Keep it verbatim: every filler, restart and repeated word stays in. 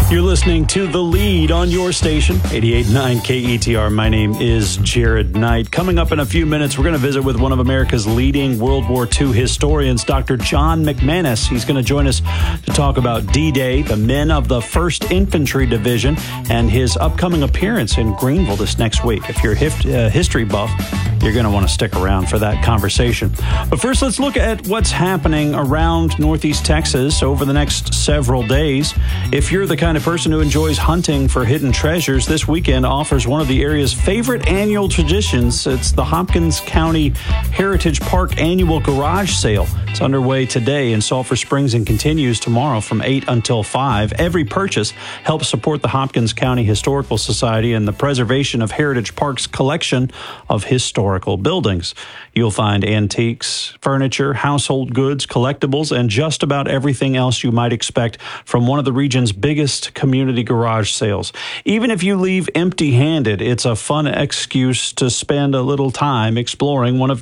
You're listening to The Lead on your station, eighty-eight point nine K E T R. My name is Jared Knight. Coming up in a few minutes, we're going to visit with one of America's leading World War Two historians, Doctor John McManus. He's going to join us to talk about D-Day, the men of the first Infantry Division, and his upcoming appearance in Greenville this next week. If you're a hif- uh, history buff, you're going to want to stick around for that conversation. But first, let's look at what's happening around Northeast Texas over the next several days. If you're the kind of person who enjoys hunting for hidden treasures, this weekend offers one of the area's favorite annual traditions. It's the Hopkins County Heritage Park Annual Garage Sale. It's underway today in Sulphur Springs and continues tomorrow from eight until five. Every purchase helps support the Hopkins County Historical Society and the preservation of Heritage Park's collection of historical buildings. You'll find antiques, furniture, household goods, collectibles, and just about everything else you might expect from one of the region's biggest community garage sales. Even if you leave empty-handed, it's a fun excuse to spend a little time exploring one of